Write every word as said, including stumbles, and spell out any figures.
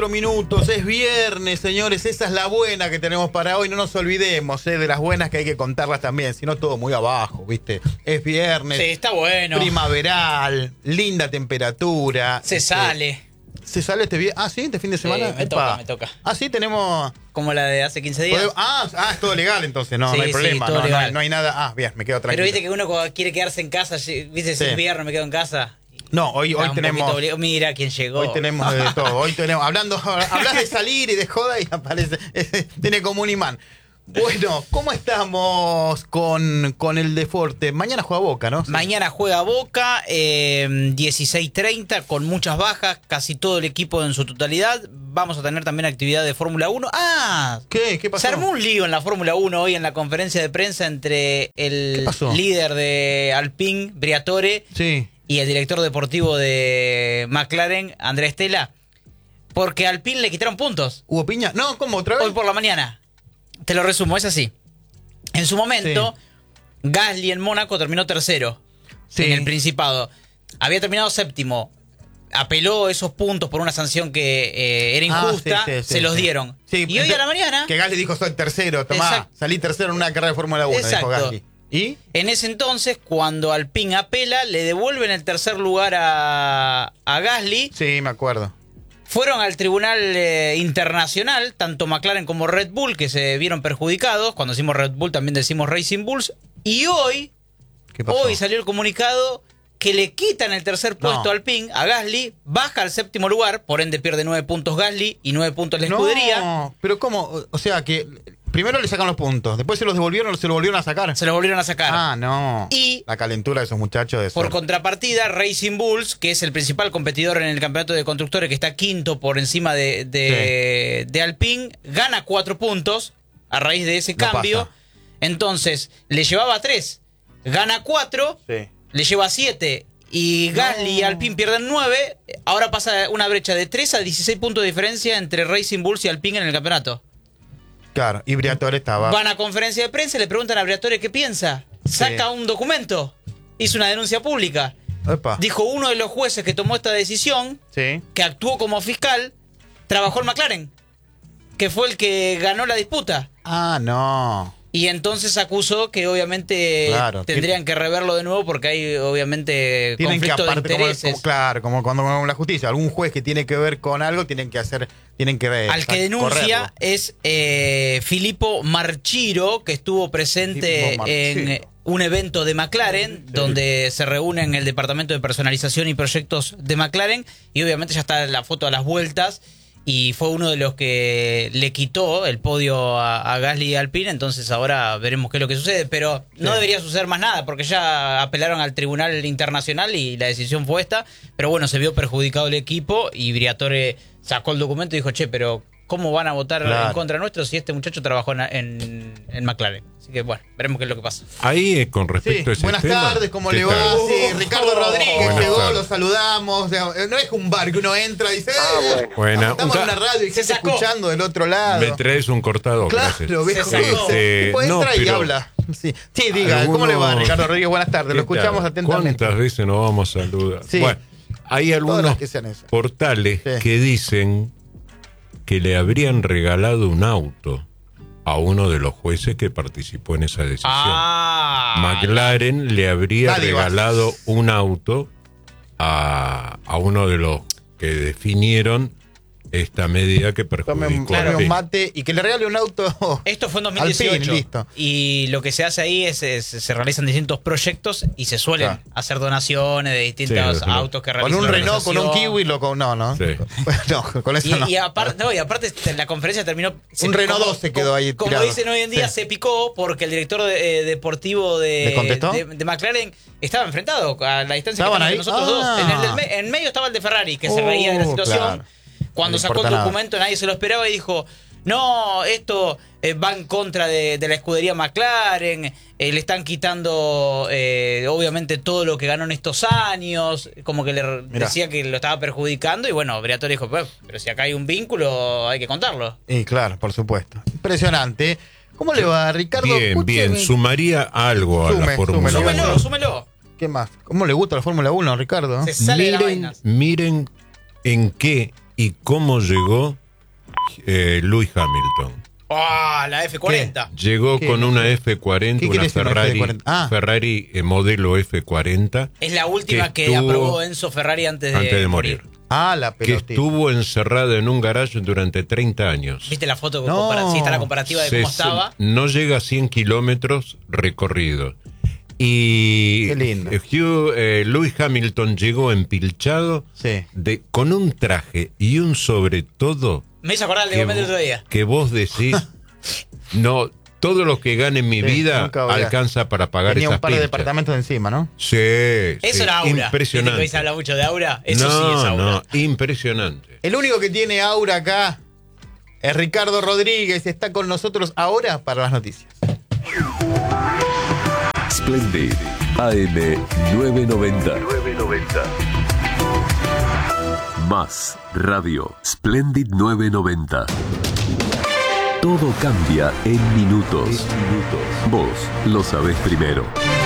minutos, es viernes, señores, esa es la buena que tenemos para hoy, no nos olvidemos eh, de las buenas que hay que contarlas también, si no todo muy abajo, ¿viste? Es viernes. Sí, está bueno. Primaveral, linda temperatura. Se este, sale. ¿Se sale este viernes? Ah, ¿sí? ¿Este fin de semana? Sí, me Epa. toca, me toca. Ah, sí, tenemos... Como la de hace quince días. Ah, ah, es todo legal entonces, no, Sí, no hay sí, problema, todo no, no, legal. hay, no hay nada. Ah, bien, me quedo tranquilo. Pero viste que uno cuando quiere quedarse en casa, viste, si Sí. es viernes me quedo en casa. No, hoy, Está hoy un tenemos... poquito obli- Mira quién llegó. Hoy tenemos de todo. Hoy tenemos, hablando, hablas de salir y de joda y aparece, tiene como un imán. Bueno, ¿cómo estamos con, con el deporte? Mañana juega Boca, ¿no? Mañana juega Boca, eh, dieciséis treinta, con muchas bajas, casi todo el equipo en su totalidad. Vamos a tener también actividad de Fórmula uno. ¡Ah! ¿Qué? ¿Qué pasó? Se armó un lío en la Fórmula uno hoy en la conferencia de prensa entre el líder de Alpine, Briatore, sí. y el director deportivo de McLaren, Andrea Stella, porque a Alpine le quitaron puntos. ¿Hubo piña? No, ¿cómo? ¿Otra vez? Hoy por la mañana. Te lo resumo, es así. En su momento, sí. Gasly en Mónaco terminó tercero, sí. en el Principado. Había terminado séptimo. Apeló esos puntos por una sanción que eh, era injusta, ah, sí, sí, sí, se los sí. dieron. Sí, y hoy a la mañana... Que Gasly dijo, soy tercero, tomá, Exacto. salí tercero en una carrera de Fórmula uno, Exacto. dijo Gasly. ¿Y? En ese entonces, cuando Alpine apela, le devuelven el tercer lugar a, a Gasly. Sí, me acuerdo. Fueron al tribunal eh, internacional, tanto McLaren como Red Bull, que se vieron perjudicados. Cuando decimos Red Bull también decimos Racing Bulls. Y hoy, hoy salió el comunicado que le quitan el tercer puesto no. al Alpine, a Gasly, baja al séptimo lugar, por ende pierde nueve puntos Gasly y nueve puntos la escudería. No, pero ¿cómo? O sea que... Primero le sacan los puntos, después se los devolvieron o se los volvieron a sacar. Se los volvieron a sacar. Ah, no. Y la calentura de esos muchachos. De por contrapartida, Racing Bulls, que es el principal competidor en el campeonato de constructores, que está quinto por encima de, de, sí. de Alpine, gana cuatro puntos a raíz de ese no cambio. Pasa. Entonces, le llevaba tres, gana cuatro, sí. le lleva siete. Y Gasly no. y Alpine pierden nueve. Ahora pasa una brecha de tres a dieciséis puntos de diferencia entre Racing Bulls y Alpine en el campeonato. Claro, y Briatore estaba... Van a conferencia de prensa, le preguntan a Briatore qué piensa. Saca sí. un documento, hizo una denuncia pública. Epa. Dijo uno de los jueces que tomó esta decisión, sí. que actuó como fiscal, trabajó en McLaren, que fue el que ganó la disputa. Ah, no... Y entonces acusó que obviamente claro, tendrían que reverlo de nuevo porque hay obviamente tienen conflicto que, aparte, de intereses. Como, como, claro, como cuando con la justicia, algún juez que tiene que ver con algo, tienen que hacer, tienen que ver. Al que denuncia correrlo. es eh, Filippo Marchiro, que estuvo presente en un evento de McLaren, sí. donde se reúnen el departamento de personalización y proyectos de McLaren, y obviamente ya está la foto a las vueltas. Y fue uno de los que le quitó el podio a, a Gasly y Alpine, entonces ahora veremos qué es lo que sucede. Pero no sí. debería suceder más nada, porque ya apelaron al Tribunal Internacional y la decisión fue esta. Pero bueno, se vio perjudicado el equipo y Briatore sacó el documento y dijo, che, pero ¿cómo van a votar claro. en contra nuestro si este muchacho trabajó en, en, en McLaren? Así que bueno, veremos qué es lo que pasa. Ahí eh, con respecto sí. a ese Buenas tema, tardes, ¿cómo le va? Tal? Sí, Ricardo Rodríguez Buenas llegó, tardes. lo saludamos. No es un bar que uno entra y dice, eh, bueno. estamos Buena. en una radio y se está escuchando del otro lado. Me traes un cortado, claro, gracias. Se sacó. Eh, tipo, entra no, y pero habla. Sí, sí diga, algunos... ¿cómo le va, Ricardo Rodríguez? Buenas tardes, lo escuchamos tal? atentamente. ¿Cuántas veces nos vamos a saludar? Sí. Bueno, hay algunos que portales sí. que dicen que le habrían regalado un auto a uno de los jueces que participó en esa decisión. Ah, McLaren le habría Dale, regalado vas. un auto a, a uno de los que definieron esta medida que perjudicó. Claro, un mate y que le regale un auto. Esto fue en dos mil dieciocho. Alpine, listo. Y lo que se hace ahí es, es se realizan distintos proyectos y se suelen claro. hacer donaciones de distintos sí, autos que realizan. Con un Renault, con un Kiwi, lo con, no, no. Sí. no con eso y, no. Y aparte, no, y aparte la conferencia terminó. Un Renault doce quedó ahí. Como tirado. dicen hoy en día, sí. se picó porque el director de, eh, deportivo de, de, de McLaren estaba enfrentado a la distancia que ahí? nosotros ah. dos. En, el del, en medio estaba el de Ferrari, que oh, se reía de la situación. Claro. Cuando no sacó el documento nada. Nadie se lo esperaba y dijo, no, esto eh, va en contra de, de la escudería McLaren, eh, le están quitando eh, obviamente todo lo que ganó en estos años, como que le Mirá. decía que lo estaba perjudicando y bueno, Briatore dijo, pues, pero si acá hay un vínculo hay que contarlo. Y claro, por supuesto. Impresionante. ¿Cómo le va, Ricardo? Bien, Escúcheme. bien, sumaría algo Sume, a la Fórmula uno. Súmelo, súmelo. ¿Qué más? ¿Cómo le gusta la Fórmula uno, Ricardo? Se sale miren, de miren en qué y cómo llegó eh, Lewis Hamilton. ¡Ah, oh, la F cuarenta! ¿Qué? Llegó ¿Qué? con una F cuarenta, una Ferrari, una F ah. Ferrari eh, modelo F cuarenta. Es la última que, que estuvo, aprobó Enzo Ferrari antes de, antes de morir. morir. Ah, la pelotita. Que estuvo encerrada en un garaje durante treinta años. ¿Viste la foto? No. Compara- sí, está la comparativa de Se, cómo estaba. No llega a cien kilómetros recorrido. Y Qué lindo. Hugh, eh, Lewis Hamilton llegó empilchado sí. de, con un traje y un sobre todo. Me hizo acordar el de otro día. Que vos decís, no, todo lo que gane en mi sí, vida alcanza para pagar Tenía esas un par pinchas. de departamentos encima, ¿no? Sí, Eso sí, era aura. Impresionante. ¿Viste que habla mucho de aura? Eso no, sí es aura. No, impresionante. El único que tiene aura acá es Ricardo Rodríguez. Está con nosotros ahora para las noticias. Splendid A M novecientos noventa. Más Radio Splendid novecientos noventa. Todo cambia en minutos. Vos lo sabés primero.